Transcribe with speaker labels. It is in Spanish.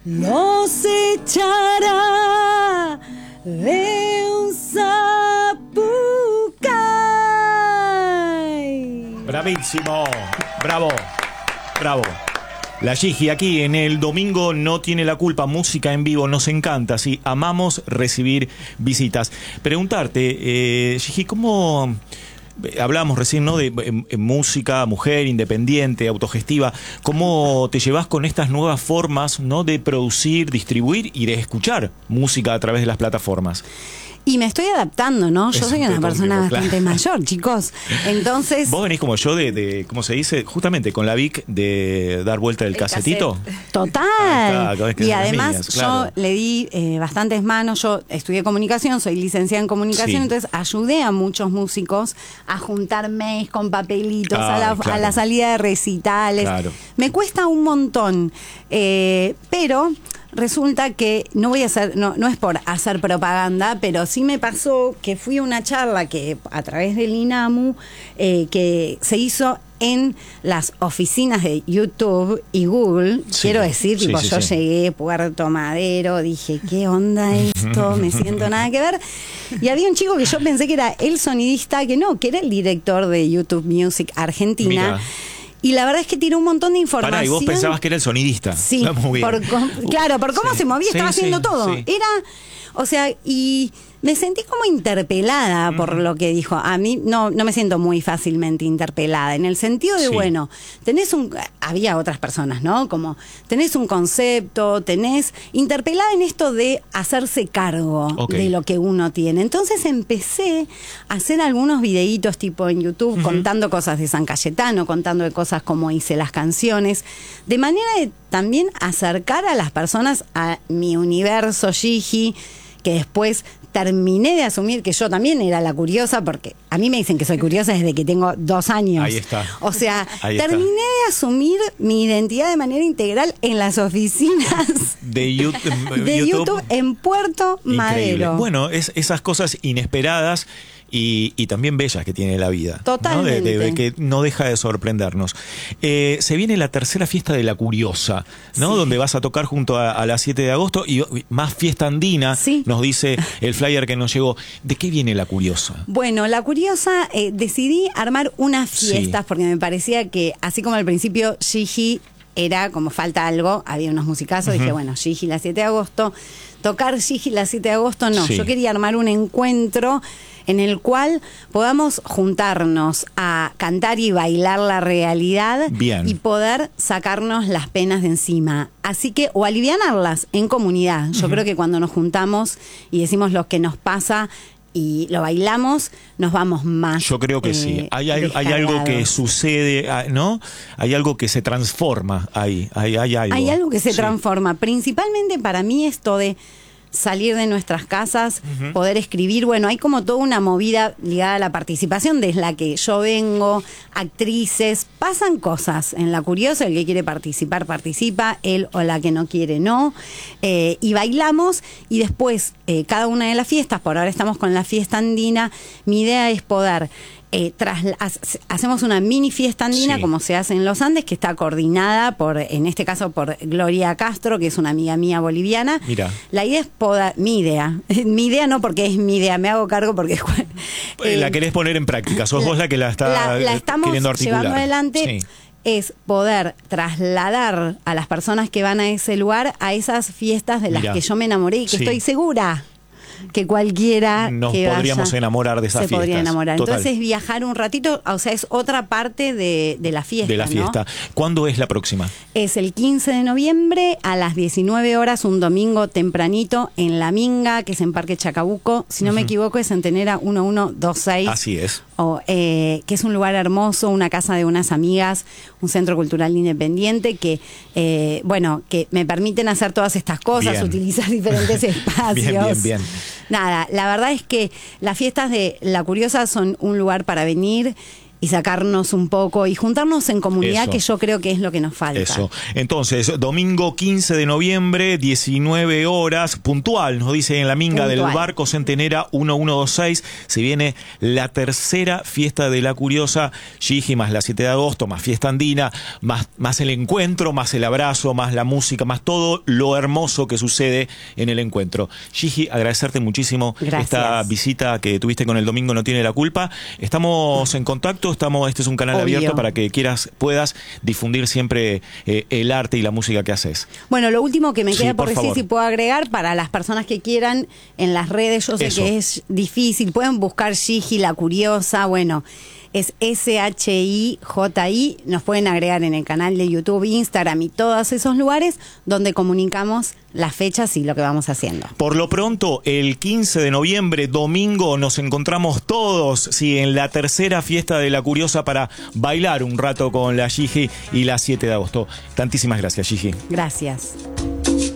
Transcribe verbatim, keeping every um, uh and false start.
Speaker 1: los echará de un zapucay.
Speaker 2: Bravísimo, bravo, bravo. La Gigi aquí en el Domingo No Tiene la Culpa, música en vivo, nos encanta, sí, amamos recibir visitas. Preguntarte, eh, Gigi, ¿cómo... Hablábamos recién, ¿no?, de en, en música, mujer, independiente, autogestiva. ¿Cómo te llevas con estas nuevas formas, ¿no?, de producir, distribuir y de escuchar música a través de las plataformas?
Speaker 1: Y me estoy adaptando, ¿no? Yo
Speaker 2: Es
Speaker 1: soy
Speaker 2: un
Speaker 1: una persona
Speaker 2: claro.
Speaker 1: bastante mayor, chicos. Entonces...
Speaker 2: Vos venís como yo de, de, ¿cómo se dice? Justamente con la Vic de dar vuelta del
Speaker 1: El
Speaker 2: casetito.
Speaker 1: cassette. Total.
Speaker 2: Ah, está, que
Speaker 1: y
Speaker 2: son
Speaker 1: además
Speaker 2: niñas, claro.
Speaker 1: yo le di eh, bastantes manos. Yo estudié comunicación, soy licenciada en comunicación,
Speaker 2: Sí.
Speaker 1: entonces ayudé a muchos músicos a juntar mails con papelitos,
Speaker 2: Ah,
Speaker 1: a, la,
Speaker 2: claro.
Speaker 1: a la salida de recitales.
Speaker 2: Claro.
Speaker 1: Me cuesta un montón, eh, pero... Resulta que no voy a hacer, no, no es por hacer propaganda, pero sí me pasó que fui a una charla que a través del INAMU eh, que se hizo en las oficinas de YouTube y Google.
Speaker 2: Sí.
Speaker 1: Quiero decir,
Speaker 2: Sí,
Speaker 1: tipo,
Speaker 2: sí,
Speaker 1: yo
Speaker 2: sí.
Speaker 1: llegué Puerto Madero, dije, ¿qué onda esto? Me siento nada que ver. Y había un chico que yo pensé que era el sonidista, que no, que era el director de YouTube Music Argentina.
Speaker 2: Mira.
Speaker 1: Y la verdad es que tiró un montón de información.
Speaker 2: Pará, y vos pensabas que era el sonidista.
Speaker 1: Sí,
Speaker 2: Muy bien.
Speaker 1: por com- claro, por cómo
Speaker 2: Sí.
Speaker 1: se movía,
Speaker 2: Sí,
Speaker 1: estaba
Speaker 2: sí,
Speaker 1: haciendo todo.
Speaker 2: sí.
Speaker 1: Era, o sea, y me sentí como interpelada
Speaker 2: Mm.
Speaker 1: por lo que dijo. A mí no, no me siento muy fácilmente interpelada, en el sentido de,
Speaker 2: Sí.
Speaker 1: bueno, tenés un... Había otras personas, ¿no? Como tenés un concepto, tenés... Interpelada en esto de hacerse cargo
Speaker 2: Ok.
Speaker 1: de lo que uno tiene. Entonces empecé a hacer algunos videitos tipo en YouTube,
Speaker 2: Ujú.
Speaker 1: contando cosas de San Cayetano, contando de cosas como hice las canciones, de manera de también acercar a las personas a mi universo Gigi, que después terminé de asumir que yo también era la curiosa, porque a mí me dicen que soy curiosa desde que tengo dos años.
Speaker 2: Ahí está.
Speaker 1: O sea,
Speaker 2: Ahí está.
Speaker 1: terminé de asumir mi identidad de manera integral en las oficinas
Speaker 2: De YouTube,
Speaker 1: de YouTube en Puerto
Speaker 2: Increíble.
Speaker 1: Madero.
Speaker 2: Bueno, es esas cosas inesperadas y, y también bellas que tiene la vida.
Speaker 1: Totalmente.
Speaker 2: ¿No? De, de- de que no deja de sorprendernos. Eh, se viene la tercera fiesta de La Curiosa, ¿no?
Speaker 1: Sí.
Speaker 2: Donde vas a tocar junto a, a las siete de agosto y y más fiesta andina,
Speaker 1: Sí.
Speaker 2: nos dice el flyer que nos llegó. ¿De qué viene La Curiosa?
Speaker 1: Bueno, La Curiosa, eh, decidí armar unas fiestas
Speaker 2: Sí.
Speaker 1: porque me parecía que, así como al principio Gigi era como falta algo, había unos musicazos,
Speaker 2: Ujú.
Speaker 1: dije, bueno, Gigi la siete de agosto, tocar Gigi la siete de agosto, no,
Speaker 2: Sí.
Speaker 1: yo quería armar un encuentro en el cual podamos juntarnos a cantar y bailar la realidad.
Speaker 2: Bien.
Speaker 1: Y poder sacarnos las penas de encima. Así que, o alivianarlas en comunidad. Yo creo que cuando nos juntamos y decimos lo que nos pasa y lo bailamos, nos vamos más.
Speaker 2: Yo creo que
Speaker 1: eh,
Speaker 2: sí. Hay, hay, hay algo que
Speaker 1: descargados.
Speaker 2: sucede, ah, ¿no? Hay algo que se transforma ahí. Hay, hay algo.
Speaker 1: Hay algo que se
Speaker 2: Sí.
Speaker 1: transforma. Principalmente para mí esto de salir de nuestras casas,
Speaker 2: Ujú.
Speaker 1: poder escribir. Bueno, hay como toda una movida ligada a la participación, desde la que yo vengo, actrices, pasan cosas en La Curiosa, el que quiere participar, participa, él o la que no quiere, no. Eh, y bailamos, y después, eh, cada una de las fiestas, por ahora estamos con la fiesta andina, mi idea es poder... Eh, trasla- ha- hacemos una mini fiesta andina,
Speaker 2: Sí.
Speaker 1: como se hace en los Andes, que está coordinada por, en este caso, por Gloria Castro, que es una amiga mía boliviana.
Speaker 2: Mira.
Speaker 1: La idea es poder, mi idea, mi idea no porque es mi idea, me hago cargo porque
Speaker 2: Eh, la
Speaker 1: eh,
Speaker 2: querés poner en práctica, sos vos la que la está
Speaker 1: la, la
Speaker 2: eh,
Speaker 1: estamos
Speaker 2: queriendo articular.
Speaker 1: llevando adelante.
Speaker 2: Sí.
Speaker 1: Es poder trasladar a las personas que van a ese lugar a esas fiestas de las
Speaker 2: Mirá.
Speaker 1: que yo me enamoré y que
Speaker 2: Sí.
Speaker 1: estoy segura que cualquiera
Speaker 2: Nos
Speaker 1: que
Speaker 2: podríamos
Speaker 1: vaya
Speaker 2: enamorar de esas
Speaker 1: se podría
Speaker 2: fiestas.
Speaker 1: enamorar.
Speaker 2: Total.
Speaker 1: Entonces viajar un ratito, o sea, es otra parte de, de la fiesta.
Speaker 2: De la
Speaker 1: ¿no?
Speaker 2: fiesta. ¿Cuándo es la próxima?
Speaker 1: Es el quince de noviembre a las diecinueve horas, un domingo tempranito en La Minga, que es en Parque Chacabuco. Si no me equivoco, es Centenera uno uno dos seis.
Speaker 2: Así es.
Speaker 1: O, eh, que es un lugar hermoso, una casa de unas amigas, un centro cultural independiente que, eh, bueno, que me permiten hacer todas estas cosas,
Speaker 2: Bien.
Speaker 1: utilizar diferentes espacios.
Speaker 2: Bien, bien, bien.
Speaker 1: Nada, la verdad es que las fiestas de La Curiosa son un lugar para venir y sacarnos un poco y juntarnos en comunidad,
Speaker 2: Eso.
Speaker 1: que yo creo que es lo que nos falta.
Speaker 2: Eso. Entonces, domingo quince de noviembre, diecinueve horas, puntual, nos dice en la minga
Speaker 1: Puntual.
Speaker 2: del Barco Centenera uno uno dos seis, se viene la tercera fiesta de la Curiosa, Gigi más la siete de agosto, más fiesta andina, más, más el encuentro, más el abrazo, más la música, más todo lo hermoso que sucede en el encuentro. Gigi, agradecerte muchísimo
Speaker 1: Gracias.
Speaker 2: esta visita que tuviste con El Domingo No Tiene la Culpa. Estamos en contacto, estamos, este es un canal
Speaker 1: Obvio.
Speaker 2: abierto para que quieras, puedas difundir siempre eh, el arte y la música que haces.
Speaker 1: Bueno, lo último que me
Speaker 2: Sí,
Speaker 1: queda por,
Speaker 2: por
Speaker 1: decir,
Speaker 2: favor.
Speaker 1: si puedo agregar, para las personas que quieran, en las redes, yo sé
Speaker 2: Eso.
Speaker 1: que es difícil, pueden buscar Gigi la Curiosa, bueno, es S H I J I, nos pueden agregar en el canal de YouTube, Instagram y todos esos lugares donde comunicamos las fechas y lo que vamos haciendo.
Speaker 2: Por lo pronto, el quince de noviembre, domingo, nos encontramos todos, sí, en la tercera fiesta de la Curiosa para bailar un rato con la Gigi y la siete de agosto. Tantísimas gracias, Gigi.
Speaker 1: Gracias.